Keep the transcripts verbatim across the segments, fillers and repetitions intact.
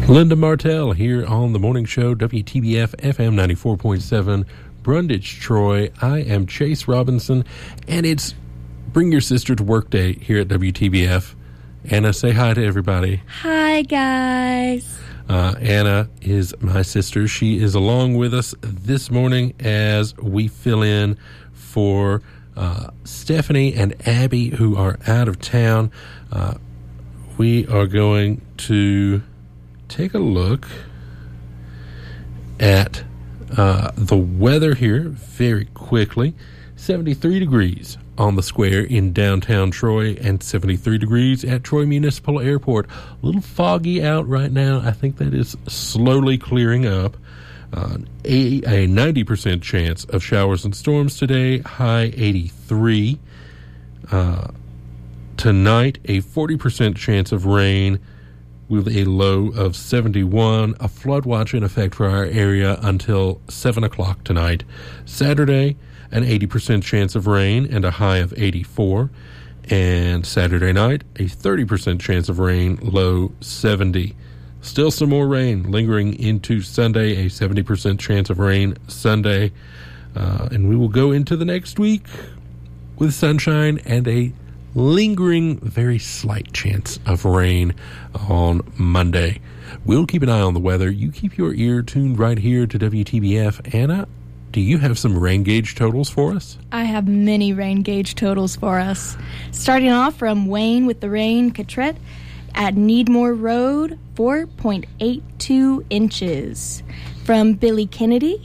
Linda Martell here on the morning show, W T B F F M ninety-four point seven, Brundage, Troy. I am Chase Robinson, and it's Bring Your Sister to Work Day here at W T B F. Anna, say hi to everybody. Hi, guys. Uh, Anna is my sister. She is along with us this morning as we fill in for uh, Stephanie and Abby, who are out of town. Uh, we are going to take a look at uh, the weather here very quickly. seventy-three degrees on the square in downtown Troy and seventy-three degrees at Troy Municipal Airport. A little foggy out right now. I think that is slowly clearing up. Uh, a, a ninety percent chance of showers and storms today, high eighty-three. Uh, tonight, a forty percent chance of rain with a low of seventy-one. A flood watch in effect for our area until seven o'clock tonight. Saturday, an eighty percent chance of rain and a high of eighty-four. And Saturday night, a thirty percent chance of rain, low seventy. Still some more rain lingering into Sunday, a seventy percent chance of rain Sunday. Uh, and we will go into the next week with sunshine and a lingering, very slight chance of rain on Monday. We'll keep an eye on the weather. You keep your ear tuned right here to W T B F. Anna, do you have some rain gauge totals for us? I have many rain gauge totals for us. Starting off from Wayne with the rain, Catret at Needmore Road, four point eight two inches. From Billy Kennedy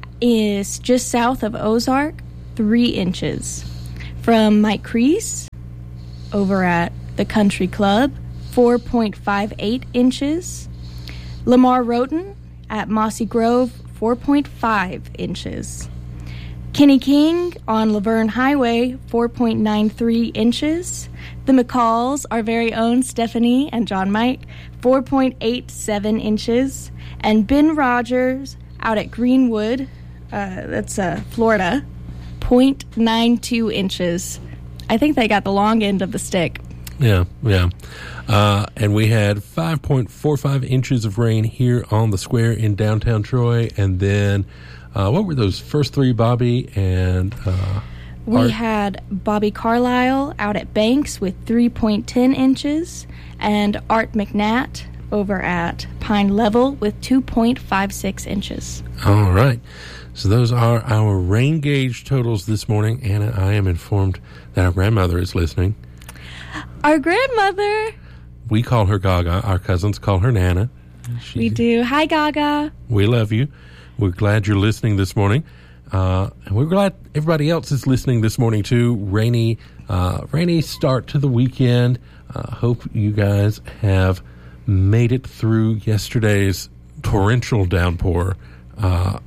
is just south of Ozark, three inches. From Mike Crease over at the Country Club, four point five eight inches. Lamar Roten at Mossy Grove, four point five inches. Kenny King on Laverne Highway, four point nine three inches. The McCalls, our very own Stephanie and John Mike, four point eight seven inches. And Ben Rogers out at Greenwood, uh, that's uh, Florida, zero point nine two inches. I think they got the long end of the stick. Yeah, yeah. Uh, and we had five point four five inches of rain here on the square in downtown Troy. And then, uh, what were those first three, Bobby and uh, We Art? had Bobby Carlisle out at Banks with three point one zero inches. And Art McNatt over at Pine Level with two point five six inches. All right. So those are our rain gauge totals this morning. Anna, I am informed that our grandmother is listening. Our grandmother. We call her Gaga. Our cousins call her Nana. She, We do. Hi, Gaga. We love you. We're glad you're listening this morning. Uh, and we're glad everybody else is listening this morning, too. Rainy, uh, rainy start to the weekend. Uh, hope you guys have made it through yesterday's torrential downpour uh,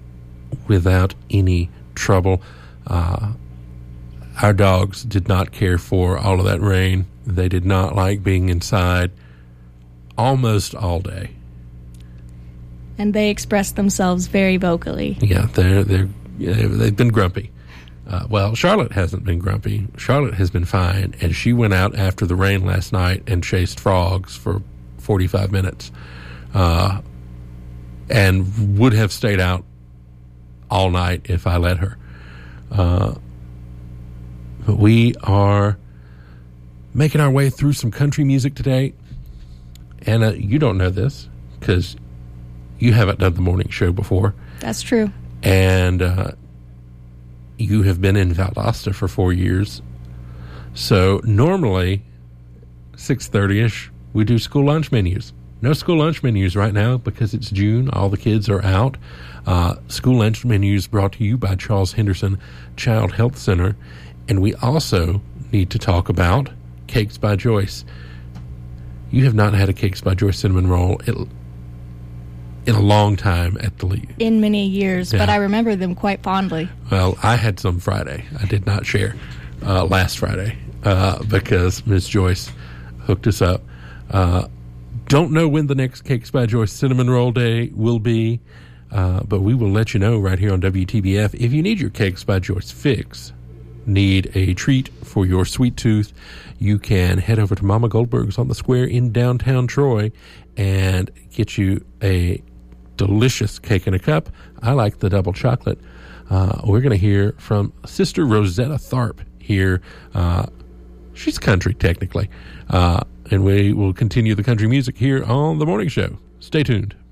without any trouble. Uh, our dogs did not care for all of that rain. They did not like being inside almost all day. And they expressed themselves very vocally. Yeah, they're they're they've been grumpy. Uh, well, Charlotte hasn't been grumpy. Charlotte has been fine, and she went out after the rain last night and chased frogs for forty-five minutes, uh, and would have stayed out all night if I let her. Uh, but we are making our way through some country music today. Anna, you don't know this because you haven't done the morning show before. That's true. And uh, you have been in Valdosta for four years. So normally, six thirty-ish, we do school lunch menus. No school lunch menus right now because it's June. All the kids are out. Uh, school lunch menus brought to you by Charles Henderson Child Health Center. And we also need to talk about Cakes by Joyce. You have not had a Cakes by Joyce cinnamon roll in, in a long time at the least. In many years, Yeah. but I remember them quite fondly. Well, I had some Friday. I did not share uh, last Friday uh, because Miss Joyce hooked us up. Uh, don't know when the next Cakes by Joyce Cinnamon Roll Day will be, uh, but we will let you know right here on W T B F. If you need your Cakes by Joyce fix, need a treat for your sweet tooth, you can head over to Mama Goldberg's on the square in downtown Troy and get you a delicious cake in a cup. I like the double chocolate. Uh, we're going to hear from Sister Rosetta Tharpe here. Uh, she's country, technically. Uh, and we will continue the country music here on The Morning Show. Stay tuned.